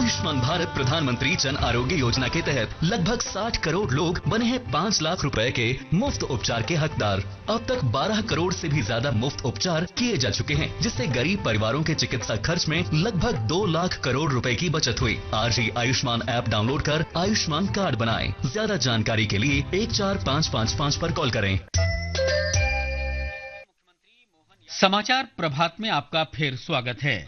आयुष्मान भारत प्रधानमंत्री जन आरोग्य योजना के तहत लगभग 60 करोड़ लोग बने हैं 5 लाख रुपए के मुफ्त उपचार के हकदार। अब तक 12 करोड़ से भी ज्यादा मुफ्त उपचार किए जा चुके हैं, जिससे गरीब परिवारों के चिकित्सा खर्च में लगभग 2 लाख करोड़ रुपए की बचत हुई। आज ही आयुष्मान ऐप डाउनलोड कर आयुष्मान कार्ड बनाएं। ज्यादा जानकारी के लिए 14555 पर कॉल करें। समाचार प्रभात में आपका फिर स्वागत है।